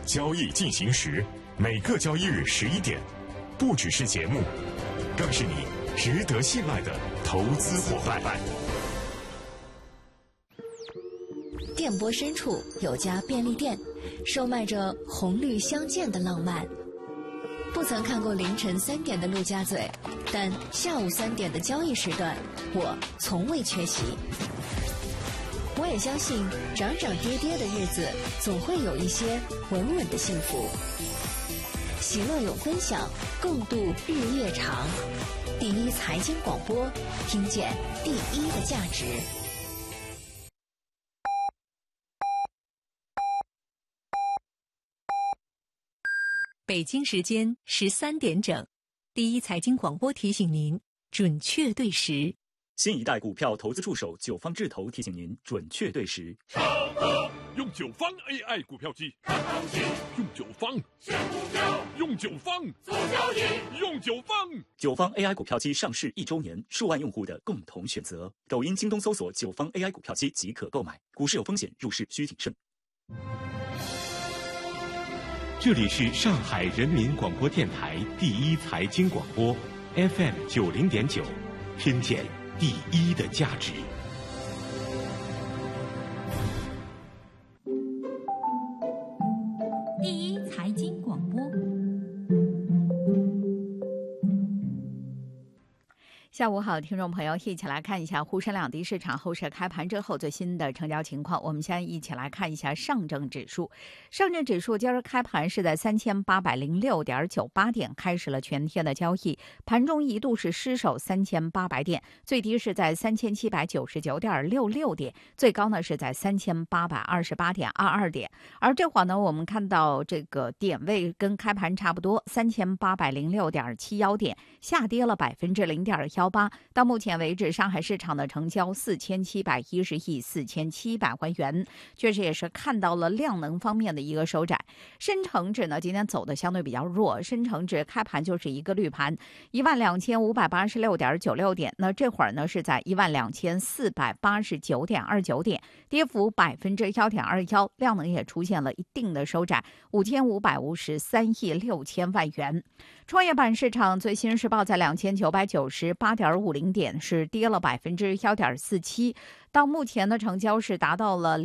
交易进行时，每个交易日11点，不只是节目，更是你值得信赖的投资伙伴。 电波深处有家便利店，售卖着红绿相间的浪漫。不曾看过凌晨3点的陆家嘴，但下午3点的交易时段，我从未缺席。我也相信，涨涨跌跌的日子，总会有一些稳稳的幸福。喜乐有分享，共度日夜长。第一财经广播，听见第一的价值。 北京时间13点整，第一财经广播提醒您准确对时。 新一代股票投资助手九方智投提醒您准确对时。 上课用九方 AI 股票机看行情，用九方选股票，用九方做交易，用九方。 九方 AI 股票机上市1周年，数万用户的共同选择。抖音、京东搜索九方 AI 股票机即可购买。股市有风险，入市需谨慎。 这里是上海人民广播电台第一财经广播 FM 90.9，听见第一的价值。 第一财经广播。 下午好，听众朋友，一起来看一下沪深两地市场后市开盘之后最新的成交情况。我们先一起来看一下上证指数。上证指数今儿开盘是在3806.98点开始了全天的交易，盘中一度是失守3800点，最低是在3799.66点，最高呢是在3828.22点。而这会儿呢，我们看到这个点位跟开盘差不多，3806.71点，下跌了0.18%。到目前为止，上海市场的成交4710亿4700万元，确实也是看到了量能方面的一个收窄。深成指呢，今天走的相对比较弱，深成指开盘就是一个绿盘，12586.96点，那这会儿呢是在12489.29点，跌幅1.21%，量能也出现了一定的收窄，5553亿6000万元。创业板市场最新是报在2998.50点，是跌了1.47%。到目前的成交是达到了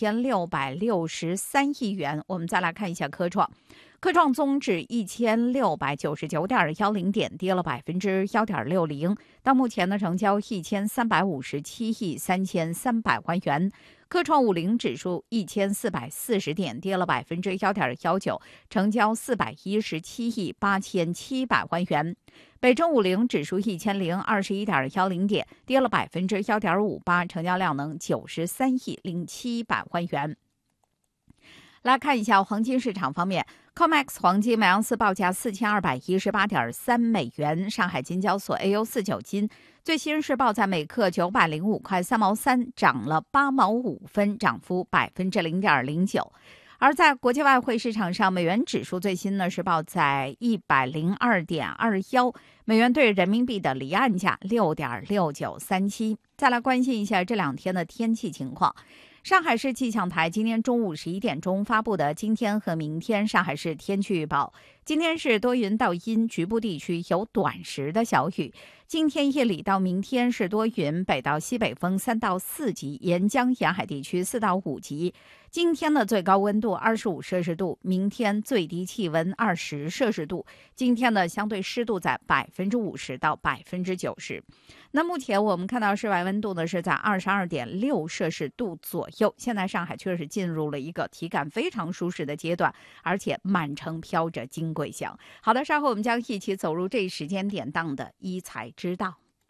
2663亿元。我们再来看一下科创，科创综指1699.10点，跌了1.60%。到目前的成交1357亿3300万元。科创50指数1440点，跌了1.19%，成交417亿8700万元。北证50指数1021.10点，跌了1.58%，成交量能93亿0700万元。来看一下黄金市场方面 ，COMEX 黄金每盎司报价4218.3美元，上海金交所 AU49 金最新是报在每克905块3毛3，涨了8毛5分，涨幅0.09%。而在国际外汇市场上，美元指数最新呢是报在102.21，美元对人民币的离岸价6.6937。再来关心一下这两天的天气情况。上海市气象台今天中午11点钟发布的今天和明天上海市天气预报，今天是多云到阴，局部地区有短时的小雨。今天夜里到明天是多云，北到西北风3到4级，沿江沿海地区4到5级。今天的最高温度25摄氏度，明天最低气温20摄氏度。今天的相对湿度在50%到90%。那目前我们看到室外温度呢是在22.6摄氏度左右。现在上海确实进入了一个体感非常舒适的阶段，而且满城飘着金桂香。好的，稍后我们将一起走入这一时间点档的一财之道。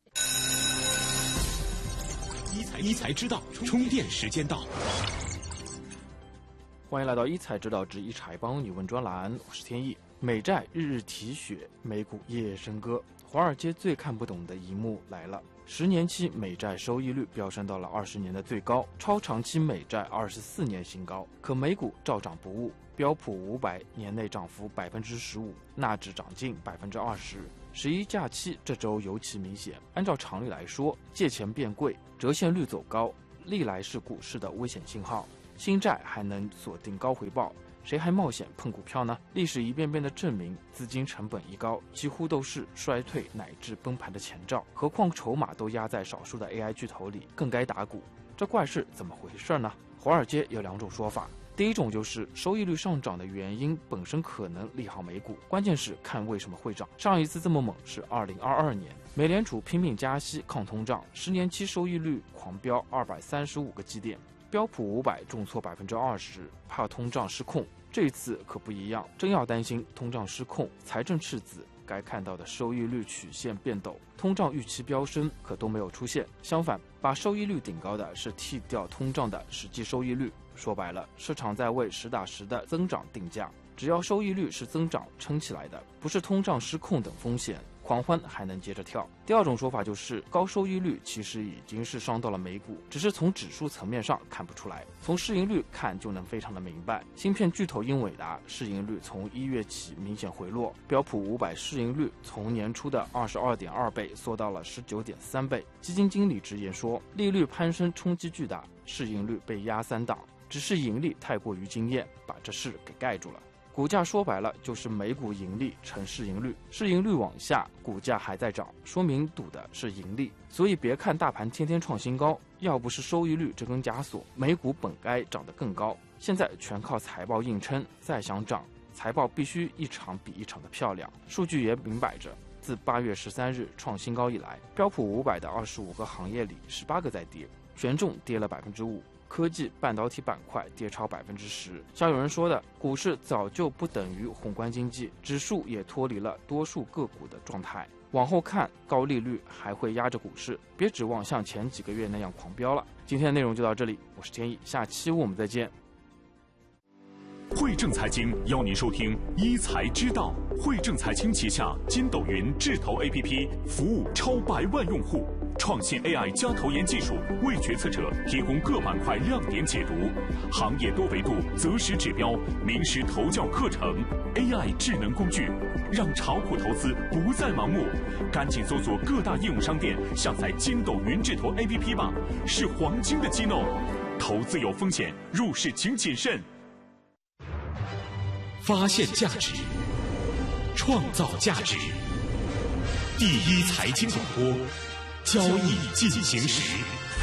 一财之道，充电时间到。 欢迎来到一财知道之一财帮你问专栏，我是天意。美债日日提雪，美股夜夜笙歌，华尔街最看不懂的一幕来了。10年期美债收益率飙升到了20年的最高，超长期美债24年新高。可美股照涨不误，标普500年内涨幅15%，纳指涨近20%。11假期这周尤其明显。按照常理来说，借钱变贵，折现率走高，历来是股市的危险信号。新债还能锁定高回报， 谁还冒险碰股票呢？历史一遍遍的证明，资金成本一高，几乎都是衰退乃至崩盘的前兆。何况筹码都压在少数的 AI 巨头里，更该打鼓。这怪事怎么回事呢？华尔街有2种说法。第一种就是收益率上涨的原因本身可能利好美股，关键是看为什么会涨。上一次这么猛是2022年，美联储拼命加息抗通胀，10年期收益率狂飙235个基点，标普500重挫20%，怕通胀失控。这一次可不一样，真要担心通胀失控，财政赤字，该看到的收益率曲线变陡，通胀预期飙升可都没有出现。相反，把收益率顶高的是替掉通胀的实际收益率。说白了，市场在为实打实的增长定价，只要收益率是增长撑起来的，不是通胀失控等风险，狂欢还能接着跳。第二种说法就是高收益率其实已经是伤到了美股，只是从指数层面上看不出来，从市盈率看就能非常的明白。芯片巨头英伟达市盈率从1月起明显回落，标普500市盈率从年初的22.2倍缩到了19.3倍。基金经理直言说，利率攀升冲击巨大，市盈率被压3档，只是盈利太过于惊艳，把这事给盖住了。股价说白了就是美股盈利乘市盈率，市盈率往下，股价还在涨，说明赌的是盈利。所以别看大盘天天创新高，要不是收益率这根枷锁，美股本该涨得更高。现在全靠财报硬撑，再想涨，财报必须一场比一场的漂亮。数据也明摆着，自8月13日创新高以来，标普500的25个行业里18个在跌，权重跌了5%。科技半导体板块跌超10%，像有人说的，股市早就不等于宏观经济，指数也脱离了多数个股的状态。往后看，高利率还会压着股市，别指望像前几个月那样狂飙了。今天的内容就到这里，我是天意，下期我们再见。 汇正财经邀您收听一财之道。汇正财经旗下筋斗云智投 APP 服务超100万用户，创新 AI 加投研技术，为决策者提供各板块亮点解读，行业多维度择时指标，名师投教课程 ，AI 智能工具，让炒股投资不再盲目。赶紧搜索各大应用商店下载筋斗云智投 APP 吧，是黄金的机弄。投资有风险，入市请谨慎。 发现价值，创造价值。第一财经广播，交易进行时。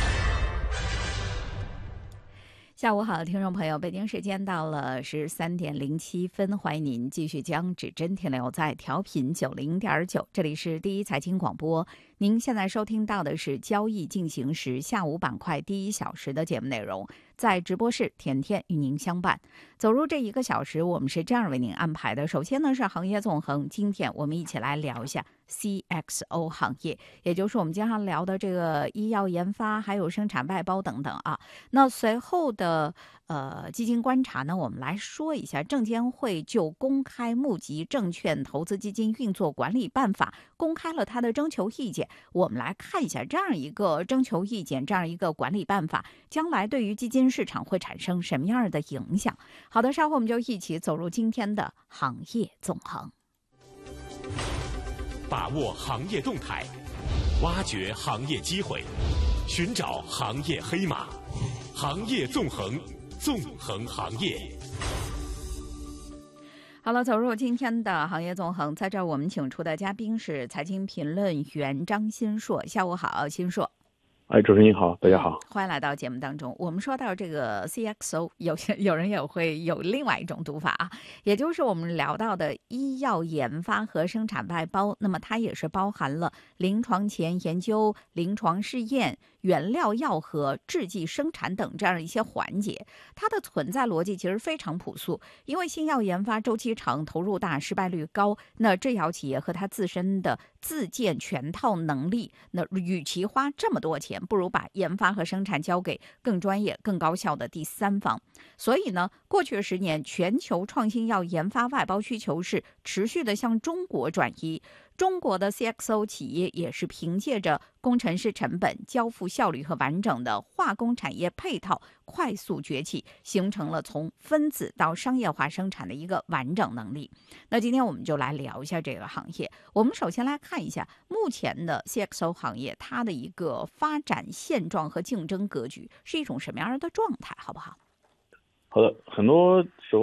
下午好，听众朋友，北京时间到了13点07分，欢迎您继续将指针停留在调频90.9，这里是第一财经广播。您现在收听到的是交易进行时下午板块第1小时的节目内容，在直播室甜甜与您相伴。走入这1个小时，我们是这样为您安排的。首先呢是行业纵横，今天我们一起来聊一下 CXO 行业，也就是我们经常聊的这个医药研发还有生产外包等等啊。那随后的基金观察呢，我们来说一下证监会就公开募集证券投资基金运作管理办法公开了它的征求意见，我们来看一下这样一个征求意见，这样一个管理办法将来对于基金市场会产生什么样的影响。好的，稍后我们就一起走入今天的行业纵横， 把握行业动态，挖掘行业机会，寻找行业黑马，行业纵横，纵横行业。 好了，走入今天的行业纵横，在这儿我们请出的嘉宾是财经评论员张新硕。下午好，新硕。 主持人你好，大家好， 欢迎来到节目当中。我们说到这个 CXO， 有人也会有另外一种读法啊，也就是我们聊到的医药研发和生产外包，那么它也是包含了临床前研究、临床试验、原料药和制剂生产等这样一些环节。它的存在逻辑其实非常朴素，因为新药研发周期长、投入大、失败率高，那制药企业和它自身的自建全套能力，那与其花这么多钱，不如把研发和生产交给更专业、更高效的第三方。所以呢，过去10年，全球创新药研发外包需求是持续的向中国转移。中国的 CXO 企业也是凭借着工程师成本、交付效率和完整的化工产业配套快速崛起，形成了从分子到商业化生产的一个完整能力。那今天我们就来聊一下这个行业。我们首先来看一下目前的 CXO 行业它的一个发展现状和竞争格局是一种什么样的状态，好不好？ 好的，很多时候